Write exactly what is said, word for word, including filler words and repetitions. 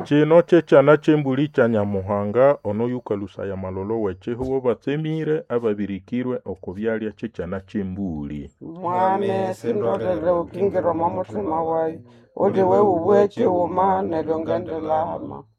Chino chechana chembuli cha Nyamuhanga ono yukalusa ya malolo wecheho batsemire ababirikirwe okubyalya chechana chembuli. Mwame sindorere ukingiro mamutima wayi uli we uweche uma nelongende lama.